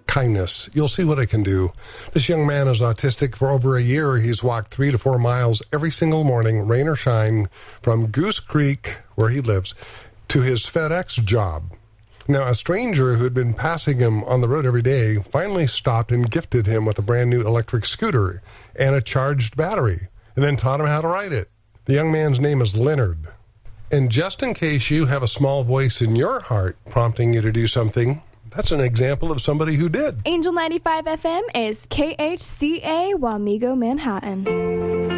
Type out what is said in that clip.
kindness. You'll see what it can do. This young man is autistic. For over a year, he's walked 3 to 4 miles every single morning, rain or shine, from Goose Creek, where he lives, to his FedEx job. Now, a stranger who had been passing him on the road every day finally stopped and gifted him with a brand new electric scooter and a charged battery, and then taught him how to ride it. The young man's name is Leonard. And just in case you have a small voice in your heart prompting you to do something, that's an example of somebody who did. Angel 95 FM is KHCA Wamego, Manhattan.